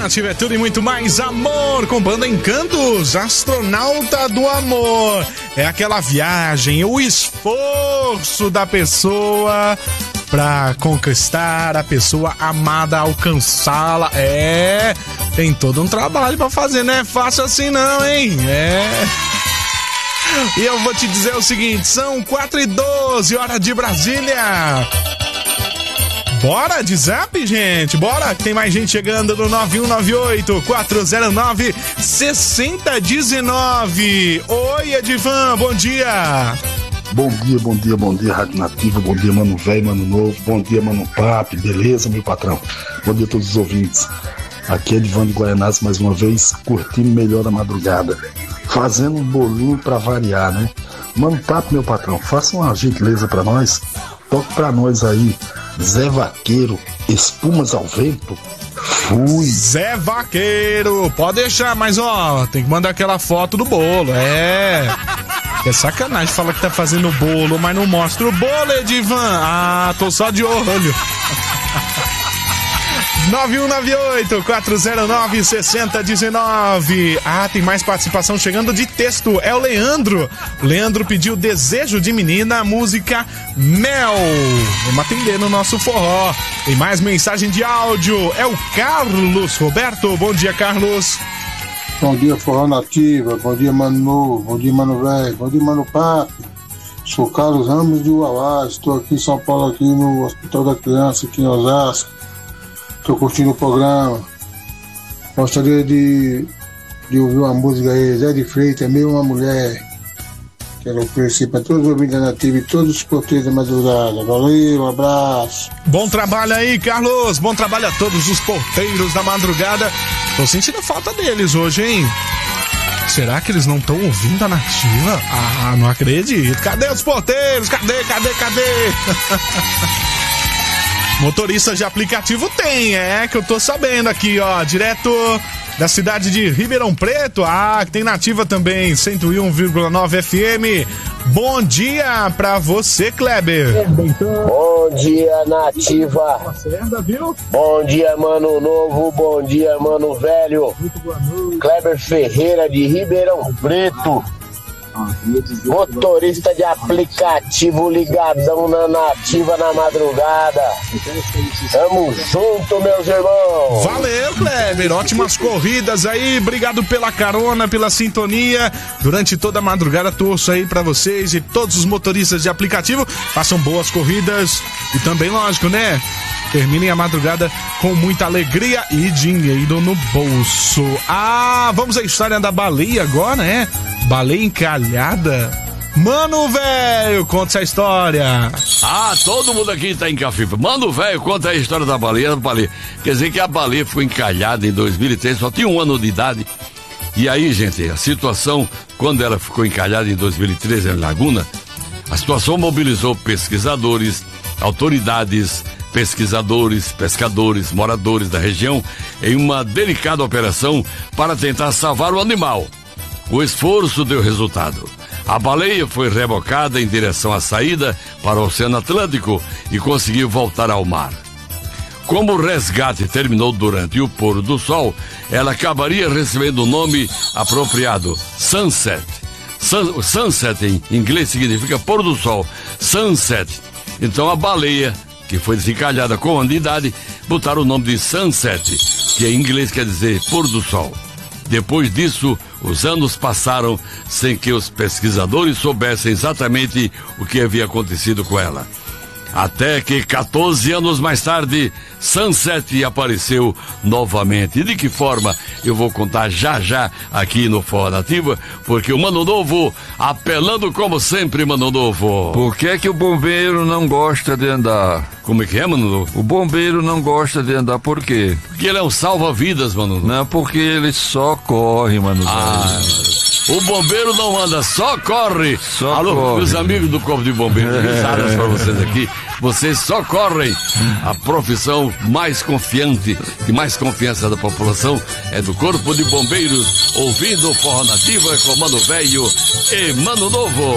Nativa é tudo e muito mais amor, com banda Encantos, Astronauta do Amor. É aquela viagem, o esforço da pessoa pra conquistar a pessoa amada, alcançá-la. Tem todo um trabalho pra fazer, não é fácil assim não, hein? E eu vou te dizer o seguinte, são 4h12, hora de Brasília. Bora de zap, gente, bora, que tem mais gente chegando no 9198-409-6019. Oi, Edivan, bom dia. Bom dia, Rádio Nativa, bom dia, mano velho, mano novo, bom dia, mano papi, beleza, meu patrão? Bom dia a todos os ouvintes. Aqui é Edivan de Guaianazes, mais uma vez, curtindo melhor a madrugada, fazendo um bolinho pra variar, né? Mano papi, meu patrão, faça uma gentileza pra nós, toque pra nós aí, Zé Vaqueiro, Espumas ao Vento. Fui. Zé Vaqueiro, pode deixar, mas ó, tem que mandar aquela foto do bolo, É sacanagem, fala que tá fazendo bolo, mas não mostra o bolo, Edivan. Ah, tô só de olho. 9198-409-6019. Ah, tem mais participação chegando de texto. É o Leandro. O Leandro pediu Desejo de Menina, música Mel. Vamos atender no nosso forró. Tem mais mensagem de áudio. É o Carlos Roberto. Bom dia, Carlos. Bom dia, Forró Nativa. Bom dia, Mano Novo. Bom dia, Mano Velho. Bom dia, Mano Papi. Sou Carlos Ramos de Uauá. Estou aqui em São Paulo, aqui no Hospital da Criança, aqui em Osasco. Estou curtindo o programa. Gostaria de ouvir uma música aí, Zé de Freitas, Meio Uma Mulher. Quero oferecer para todos os ouvintes da Nativa e todos os porteiros da madrugada. Valeu, um abraço. Bom trabalho aí, Carlos. Bom trabalho a todos os porteiros da madrugada. Tô sentindo falta deles hoje, hein? Será que eles não estão ouvindo a Nativa? Ah, não acredito. Cadê os porteiros? Cadê? Motoristas de aplicativo tem, que eu tô sabendo aqui, ó, direto da cidade de Ribeirão Preto. Ah, que tem Nativa também, 101,9 FM. Bom dia pra você, Kleber. Bom dia, Nativa. Bom dia, Mano Novo. Bom dia, Mano Velho. Kleber Ferreira de Ribeirão Preto. Motorista de aplicativo ligadão na Nativa na madrugada. Tamo junto, meus irmãos. Valeu, Kleber. Ótimas corridas aí. Obrigado pela carona, pela sintonia. Durante toda a madrugada torço aí pra vocês e todos os motoristas de aplicativo. Façam boas corridas e também, lógico, né? Terminem a madrugada com muita alegria e dinheiro no bolso. Ah, vamos à história da baleia agora, né? Baleia encalhada. Mano velho, conta essa história. Ah, todo mundo aqui tá em cafifa. Mano velho, conta a história da baleia. Quer dizer que a baleia ficou encalhada em 2003, só tinha 1 ano de idade. E aí, gente, a situação, quando ela ficou encalhada em 2013 em Laguna, a situação mobilizou pesquisadores, autoridades, pescadores, moradores da região em uma delicada operação para tentar salvar o animal. O esforço deu resultado. A baleia foi rebocada em direção à saída para o Oceano Atlântico e conseguiu voltar ao mar. Como o resgate terminou durante o pôr do sol, ela acabaria recebendo o nome apropriado, Sunset. Sunset em inglês significa pôr do sol, Sunset. Então a baleia, que foi desencalhada com 1 ano de idade, botaram o nome de Sunset, que em inglês quer dizer pôr do sol. Depois disso, os anos passaram sem que os pesquisadores soubessem exatamente o que havia acontecido com ela. Até que 14 anos mais tarde, Sunset apareceu novamente. E de que forma? Eu vou contar já aqui no Forró Nativa, porque o Mano Novo, apelando como sempre, Mano Novo. Por que o bombeiro não gosta de andar? Como é que é, Mano Novo? O bombeiro não gosta de andar, por quê? Porque ele é um salva-vidas, Mano Novo. Não, porque ele só corre, Mano Novo. O bombeiro não anda, só corre. Alô, corre. Meus amigos do Corpo de Bombeiros, risadas pra vocês aqui. Vocês só correm. A profissão mais confiante e mais confiança da população é do Corpo de Bombeiros, ouvindo Forró Nativa com Mano Velho e Mano Novo.